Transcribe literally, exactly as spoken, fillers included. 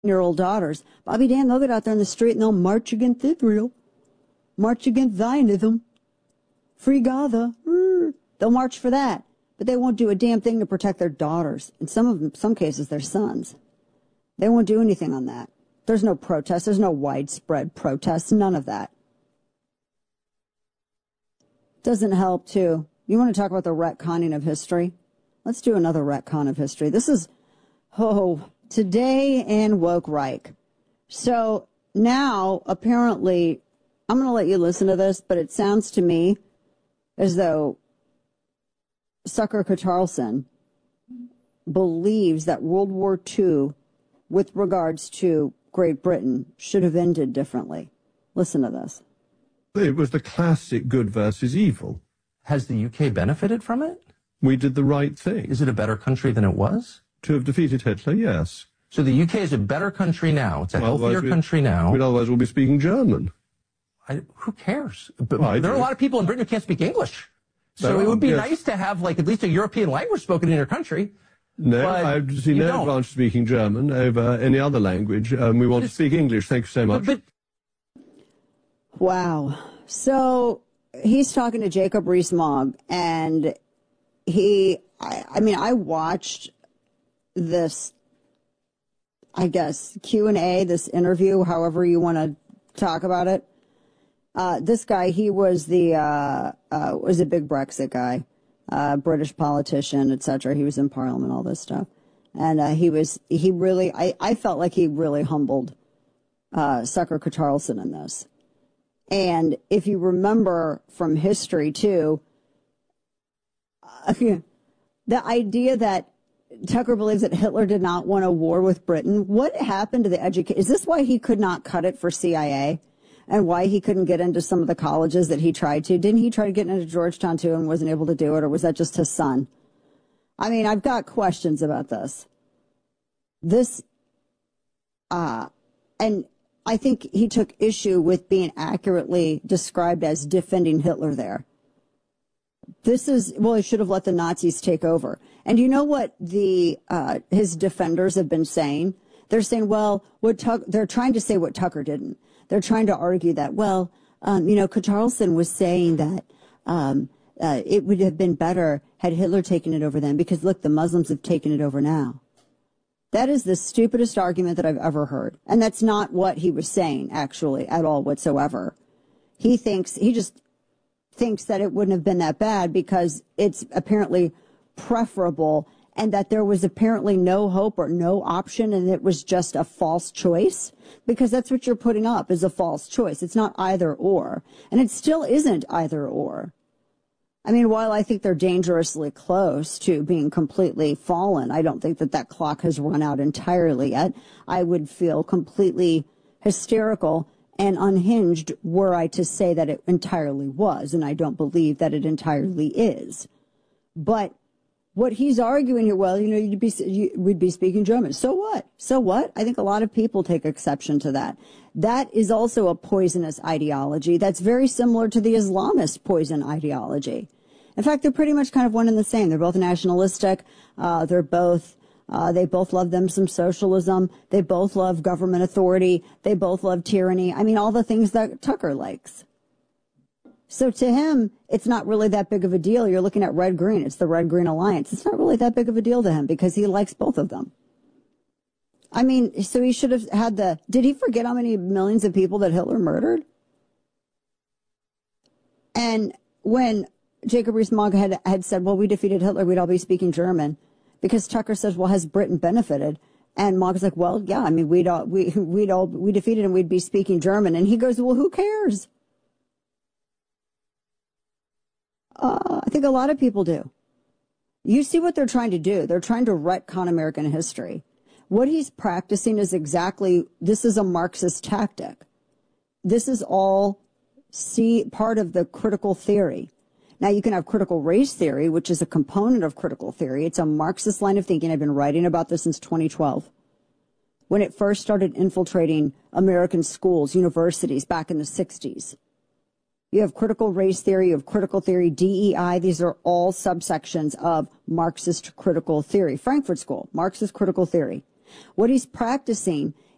year old daughters. Bobby Dan, they'll get out there in the street and they'll march against Israel, march against Zionism, free Gaza. They'll march for that, but they won't do a damn thing to protect their daughters. In some of them, some cases, their sons. They won't do anything on that. There's no protest. There's no widespread protests. None of that. Doesn't help, too. You want to talk about the retconning of history? Let's do another retcon of history. This is, oh, Today and Woke Reich. So now, apparently, I'm going to let you listen to this, but it sounds to me as though Tucker Carlson believes that World War Two, with regards to Great Britain, should have ended differently. Listen to this. It was the classic good versus evil. Has the U K benefited from it? We did the right thing. Is it a better country than it was? To have defeated Hitler, yes. So the U K is a better country now. It's a well, healthier country now. We'd otherwise we'll be speaking German. I, who cares? But well, there do. are a lot of people in Britain who can't speak English. So there it would be yes. nice to have, like, at least a European language spoken in your country. No, I see no don't. advantage speaking German over any other language. Um, we want to speak English. Thank you so much. But, but, wow. So he's talking to Jacob Rees-Mogg, and he, I, I mean, I watched this, I guess, Q and A, this interview, however you want to talk about it. Uh, this guy, he was the, uh, uh, was a big Brexit guy, uh, British politician, et cetera. He was in Parliament, all this stuff. And, uh, he was, he really, I, I felt like he really humbled, uh, Tucker Carlson in this. And if you remember from history too, uh, the idea that Tucker believes that Hitler did not want a war with Britain. What happened to the education? Is this why he could not cut it for C I A and why he couldn't get into some of the colleges that he tried to? Didn't he try to get into Georgetown too and wasn't able to do it? Or was that just his son? I mean, I've got questions about this. This, uh, and I think he took issue with being accurately described as defending Hitler there. This is, well, he should have let the Nazis take over. And you know what the uh, his defenders have been saying? They're saying, well, what Tuck, they're trying to say what Tucker didn't. They're trying to argue that, well, um, you know, Carlson was saying that um, uh, it would have been better had Hitler taken it over then because, look, the Muslims have taken it over now. That is the stupidest argument that I've ever heard. And that's not what he was saying, actually, at all whatsoever. He thinks, he just thinks that it wouldn't have been that bad because it's apparently preferable and that there was apparently no hope or no option and it was just a false choice, because that's what you're putting up is a false choice. It's not either or, and it still isn't either or. I mean, while I think they're dangerously close to being completely fallen, I don't think that that clock has run out entirely yet. I would feel completely hysterical and unhinged were I to say that it entirely was, and I don't believe that it entirely is. But what he's arguing here, well, you know, you'd be, you, we'd be speaking German. So what? So what? I think a lot of people take exception to that. That is also a poisonous ideology that's very similar to the Islamist poison ideology. In fact, they're pretty much kind of one and the same. They're both nationalistic. Uh, they're both, uh, they both love them some socialism. They both love government authority. They both love tyranny. I mean, all the things that Tucker likes. So to him, it's not really that big of a deal. You're looking at red-green. It's the red-green alliance. It's not really that big of a deal to him because he likes both of them. I mean, so he should have had the, did he forget how many millions of people that Hitler murdered? And when Jacob Rees-Mogg had, had said, well, we defeated Hitler, we'd all be speaking German, because Tucker says, well, has Britain benefited? And Mogg's like, well, yeah, I mean, we'd all, we, we'd all, we defeated him, we'd be speaking German. And he goes, well, who cares? Uh, I think a lot of people do. You see what they're trying to do. They're trying to retcon American history. What he's practicing is exactly, this is a Marxist tactic. This is all see part of the critical theory. Now, you can have critical race theory, which is a component of critical theory. It's a Marxist line of thinking. I've been writing about this since twenty twelve. When it first started infiltrating American schools, universities back in the sixties. You have critical race theory, you have critical theory, D E I. These are all subsections of Marxist critical theory. Frankfurt School, Marxist critical theory. What he's practicing